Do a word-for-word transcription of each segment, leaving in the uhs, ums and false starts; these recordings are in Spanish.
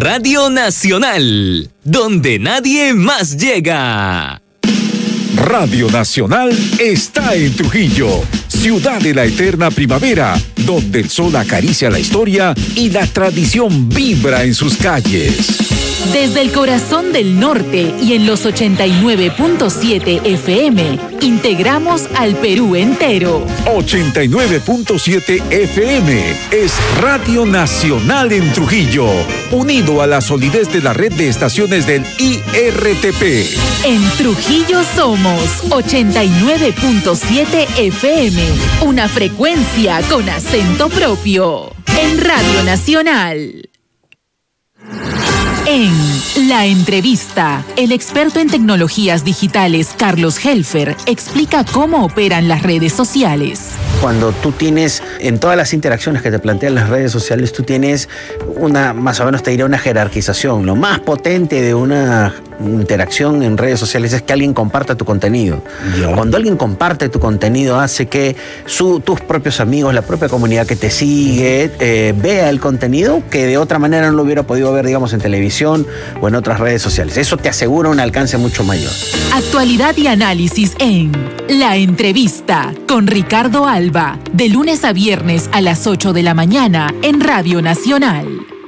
Radio Nacional, donde nadie más llega. Radio Nacional está en Trujillo, ciudad de la eterna primavera, donde el sol acaricia la historia y la tradición vibra en sus calles. Desde el corazón del norte y en los ochenta y nueve punto siete F M, integramos al Perú entero. ochenta y nueve punto siete F M es Radio Nacional en Trujillo, unido a la solidez de la red de estaciones del I R T P. En Trujillo somos ochenta y nueve punto siete F M, una frecuencia con acento propio. En Radio Nacional. En La Entrevista, el experto en tecnologías digitales Carlos Helfer explica cómo operan las redes sociales. Cuando tú tienes, en todas las interacciones que te plantean las redes sociales, tú tienes una, más o menos te diré una jerarquización. Lo más potente de una interacción en redes sociales es que alguien comparta tu contenido. Yeah. Cuando alguien comparte tu contenido hace que su, tus propios amigos, la propia comunidad que te sigue, eh, vea el contenido que de otra manera no lo hubiera podido ver, digamos, en televisión o en otras redes sociales. Eso te asegura un alcance mucho mayor. Actualidad y análisis en La Entrevista con Ricardo Alba, de lunes a viernes a las ocho de la mañana en Radio Nacional.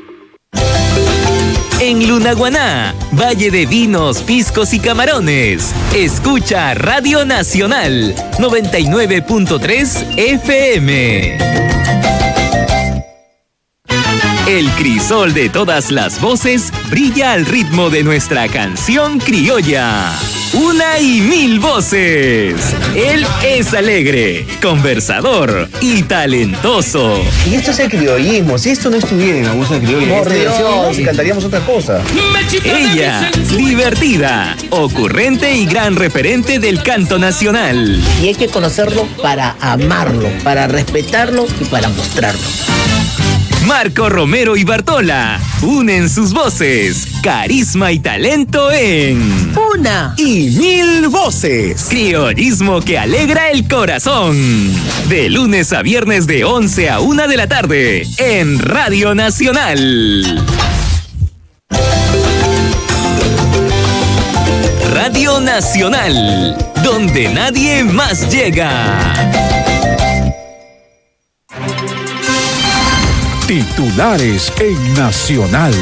En Lunaguaná, Valle de Vinos, Piscos y Camarones, escucha Radio Nacional noventa y nueve punto tres F M. El crisol de todas las voces brilla al ritmo de nuestra canción criolla. Una y mil voces. Él es alegre, conversador y talentoso. Y esto es el criollismo. Si esto no estuviera en la música criolla, por Dios, cantaríamos otra cosa. Ella, divertida, ocurrente y gran referente del canto nacional. Y hay que conocerlo para amarlo, para respetarlo y para mostrarlo. Marco Romero y Bartola unen sus voces, carisma y talento en Una y Mil Voces. Criollismo que alegra el corazón. De lunes a viernes de once a una de la tarde en Radio Nacional. Radio Nacional, donde nadie más llega. Titulares en Nacional.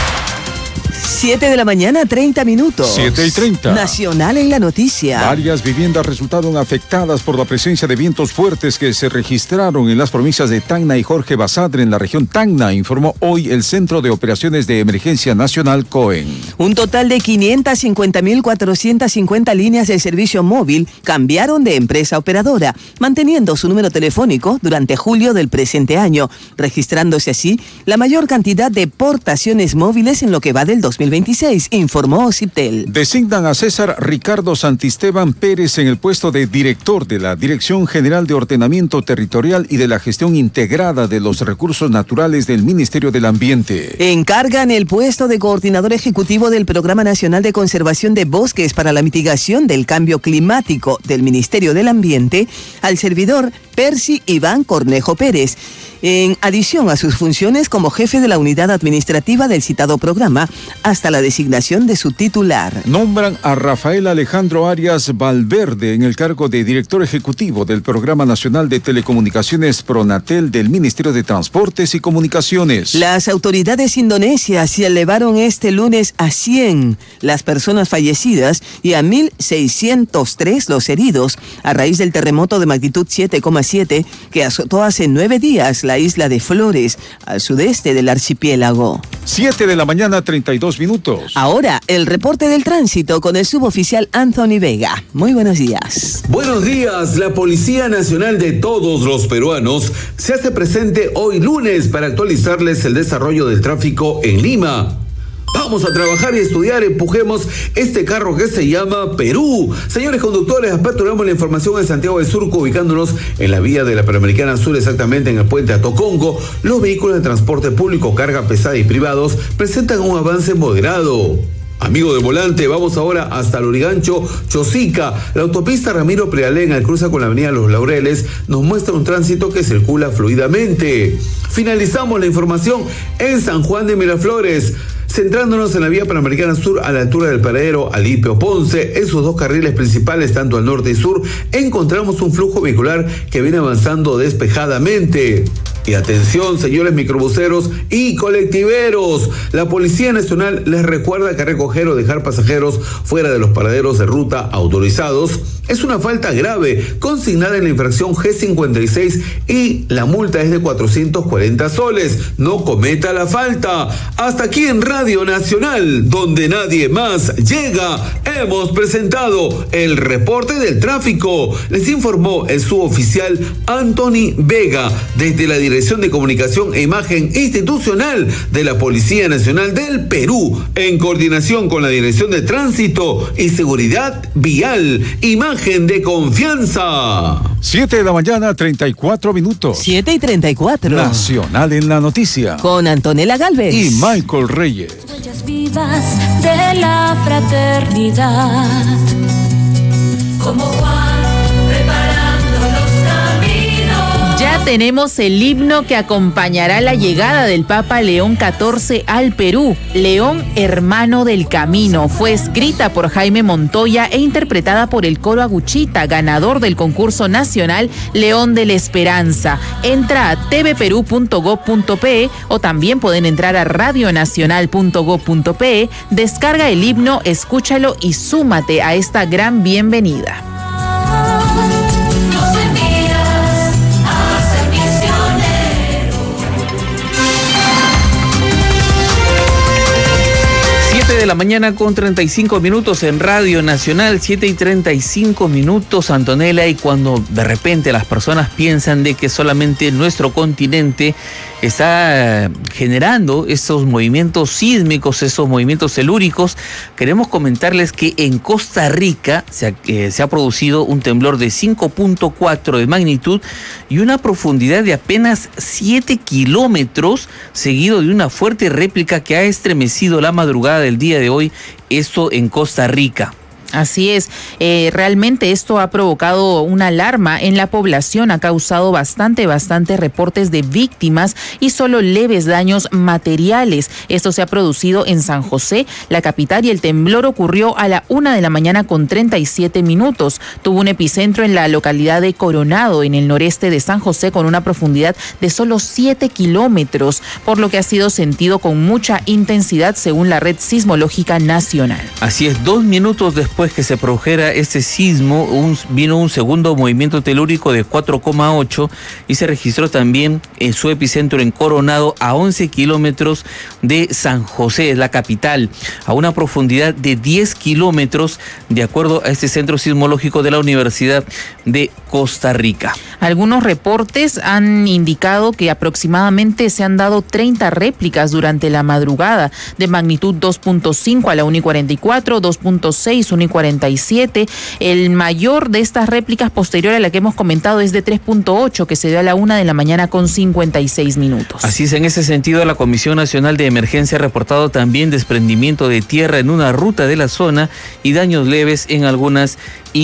siete de la mañana, treinta minutos. siete y treinta. Nacional en la noticia. Varias viviendas resultaron afectadas por la presencia de vientos fuertes que se registraron en las provincias de Tacna y Jorge Basadre en la región Tacna, informó hoy el Centro de Operaciones de Emergencia Nacional COEN. Un total de quinientas cincuenta mil cuatrocientas cincuenta líneas de servicio móvil cambiaron de empresa operadora, manteniendo su número telefónico durante julio del presente año, registrándose así la mayor cantidad de portaciones móviles en lo que va del dos mil veintiséis, informó OCIPTEL. Designan a César Ricardo Santisteban Pérez en el puesto de director de la Dirección General de Ordenamiento Territorial y de la Gestión Integrada de los Recursos Naturales del Ministerio del Ambiente. Encargan el puesto de coordinador ejecutivo del Programa Nacional de Conservación de Bosques para la Mitigación del Cambio Climático del Ministerio del Ambiente al servidor Percy Iván Cornejo Pérez, en adición a sus funciones como jefe de la unidad administrativa del citado programa, hasta la designación de su titular. Nombran a Rafael Alejandro Arias Valverde en el cargo de director ejecutivo del Programa Nacional de Telecomunicaciones Pronatel del Ministerio de Transportes y Comunicaciones. Las autoridades indonesias se elevaron este lunes a cien las personas fallecidas y a mil seiscientos tres los heridos a raíz del terremoto de magnitud siete coma siete que azotó hace nueve días la isla de Flores, al sudeste del archipiélago. siete de la mañana, treinta y dos minutos. Ahora, el reporte del tránsito con el suboficial Anthony Vega. Muy buenos días. Buenos días. La Policía Nacional de todos los peruanos se hace presente hoy lunes para actualizarles el desarrollo del tráfico en Lima. Vamos a trabajar y estudiar, empujemos este carro que se llama Perú. Señores conductores, aperturamos la información en Santiago de Surco, ubicándonos en la vía de la Panamericana Sur, exactamente en el puente Atocongo. Los vehículos de transporte público, carga pesada y privados presentan un avance moderado. Amigo de volante, vamos ahora hasta Lurigancho, Chosica. La autopista Ramiro Prealén, al cruza con la avenida Los Laureles, nos muestra un tránsito que circula fluidamente. Finalizamos la información en San Juan de Miraflores. Centrándonos en la vía Panamericana Sur a la altura del paradero Alipio Ponce, en sus dos carriles principales, tanto al norte y sur, encontramos un flujo vehicular que viene avanzando despejadamente. Y atención, señores microbuseros y colectiveros, la Policía Nacional les recuerda que recoger o dejar pasajeros fuera de los paraderos de ruta autorizados es una falta grave consignada en la infracción G cincuenta y seis y la multa es de cuatrocientos cuarenta soles. No cometa la falta. Hasta aquí en Radio Nacional, donde nadie más llega, hemos presentado el reporte del tráfico. Les informó el suboficial Anthony Vega desde la Dirección de Comunicación e Imagen Institucional de la Policía Nacional del Perú, en coordinación con la Dirección de Tránsito y Seguridad Vial. Imagen de confianza. siete de la mañana, treinta y cuatro minutos. siete y treinta y cuatro. Nacional en la noticia. Con Antonella Galvez. Y Michael Reyes. Huellas vivas de la fraternidad. Como Juan preparando los caminos. Ya tenemos el himno que acompañará la llegada del Papa León catorce al Perú. León, hermano del camino. Fue escrita por Jaime Montoya e interpretada por el coro Aguchita, ganador del concurso nacional León de la Esperanza. Entra a t v perú punto gob punto pe o también pueden entrar a radio nacional punto gob punto pe. Descarga el himno, escúchalo y súmate a esta gran bienvenida. De la mañana con treinta y cinco minutos en Radio Nacional, siete y treinta y cinco minutos, Antonella, y cuando de repente las personas piensan de que solamente nuestro continente está generando esos movimientos sísmicos, esos movimientos telúricos, queremos comentarles que en Costa Rica se ha, eh, se ha producido un temblor de cinco punto cuatro de magnitud y una profundidad de apenas siete kilómetros, seguido de una fuerte réplica que ha estremecido la madrugada del día de hoy, esto en Costa Rica. Así es, eh, realmente esto ha provocado una alarma en la población, ha causado bastante, bastante reportes de víctimas y solo leves daños materiales. Esto se ha producido en San José, la capital, y el temblor ocurrió a la una de la mañana con treinta y siete minutos. Tuvo un epicentro en la localidad de Coronado, en el noreste de San José, con una profundidad de solo siete kilómetros, por lo que ha sido sentido con mucha intensidad según la Red Sismológica Nacional. Así es, dos minutos después que se produjera este sismo, un, vino un segundo movimiento telúrico de cuatro coma ocho y se registró también en su epicentro en Coronado, a once kilómetros de San José, la capital, a una profundidad de diez kilómetros, de acuerdo a este centro sismológico de la Universidad de Costa Rica. Algunos reportes han indicado que aproximadamente se han dado treinta réplicas durante la madrugada, de magnitud dos punto cinco a la una y cuarenta y cuatro, dos punto seis, una y cuarenta y siete. El mayor de estas réplicas, posterior a la que hemos comentado, es de tres punto ocho, que se dio a la una de la mañana con cincuenta y seis minutos. Así es, en ese sentido, la Comisión Nacional de Emergencia ha reportado también desprendimiento de tierra en una ruta de la zona y daños leves en algunas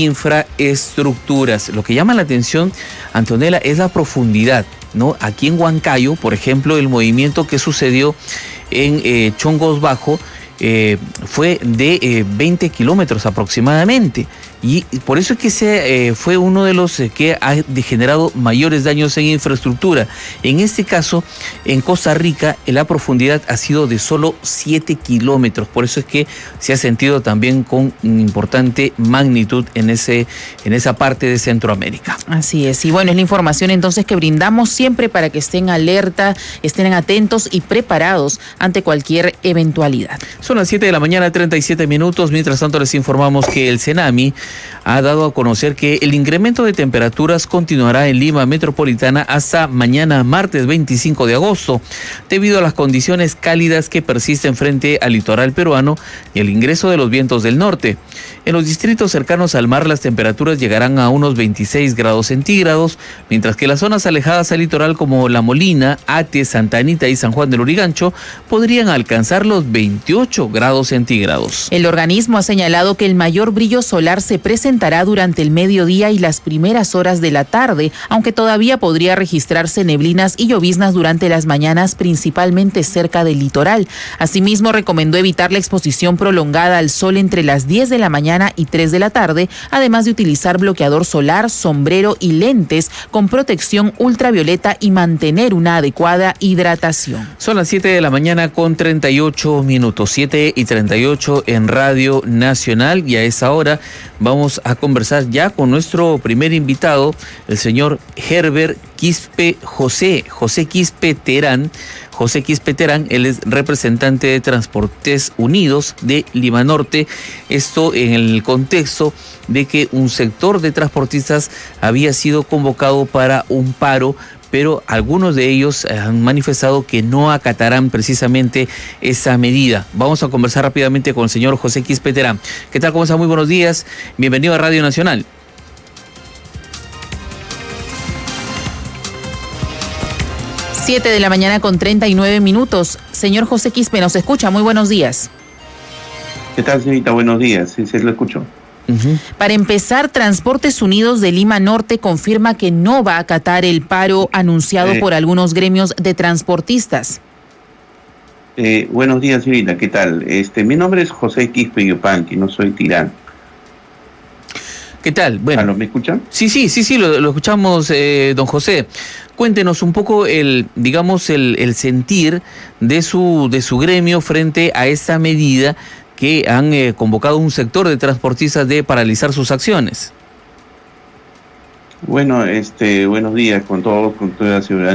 infraestructuras. Lo que llama la atención, Antonella, es la profundidad, ¿no? Aquí en Huancayo, por ejemplo, el movimiento que sucedió en eh, Chongos Bajo eh, fue de eh, veinte kilómetros aproximadamente. Y por eso es que ese eh, fue uno de los eh, que ha generado mayores daños en infraestructura. En este caso, en Costa Rica, la profundidad ha sido de solo siete kilómetros. Por eso es que se ha sentido también con importante magnitud en, ese, en esa parte de Centroamérica. Así es. Y bueno, es la información entonces que brindamos siempre para que estén alerta, estén atentos y preparados ante cualquier eventualidad. Son las siete de la mañana, treinta y siete minutos. Mientras tanto, les informamos que el CENAMI ha dado a conocer que el incremento de temperaturas continuará en Lima Metropolitana hasta mañana martes veinticinco de agosto, debido a las condiciones cálidas que persisten frente al litoral peruano y el ingreso de los vientos del norte. En los distritos cercanos al mar, las temperaturas llegarán a unos veintiséis grados centígrados, mientras que las zonas alejadas al litoral como La Molina, Ate, Santa Anita y San Juan del Lurigancho podrían alcanzar los veintiocho grados centígrados. El organismo ha señalado que el mayor brillo solar se se presentará durante el mediodía y las primeras horas de la tarde, aunque todavía podría registrarse neblinas y lloviznas durante las mañanas, principalmente cerca del litoral. Asimismo, recomendó evitar la exposición prolongada al sol entre las diez de la mañana y tres de la tarde, además de utilizar bloqueador solar, sombrero y lentes con protección ultravioleta y mantener una adecuada hidratación. Son las siete de la mañana con treinta y ocho minutos, siete y treinta y ocho en Radio Nacional, y a esa hora vamos a conversar ya con nuestro primer invitado, el señor Herbert Quispe José, José Quispe Terán. José Quispe Terán, él es representante de Transportes Unidos de Lima Norte, esto en el contexto de que un sector de transportistas había sido convocado para un paro, pero algunos de ellos han manifestado que no acatarán precisamente esa medida. Vamos a conversar rápidamente con el señor José Quispe Terán. ¿Qué tal? ¿Cómo está? Muy buenos días. Bienvenido a Radio Nacional. Siete de la mañana con treinta y nueve minutos. Señor José Quispe, ¿nos escucha? Muy buenos días. ¿Qué tal, señorita? Buenos días. Sí, sí, lo escucho. Uh-huh. Para empezar, Transportes Unidos de Lima Norte confirma que no va a acatar el paro anunciado eh, por algunos gremios de transportistas. Eh, buenos días, señorita. ¿Qué tal? Este, mi nombre es José Quispe Yupanqui, no soy Tirán. ¿Qué tal? Bueno, ¿me escuchan? Sí, sí, sí, sí, lo, lo escuchamos, eh, don José. Cuéntenos un poco el, digamos, el, el sentir de su, de su gremio frente a esta medida que han eh, convocado un sector de transportistas de paralizar sus acciones. Bueno, este, buenos días con todos, con toda la ciudadanía.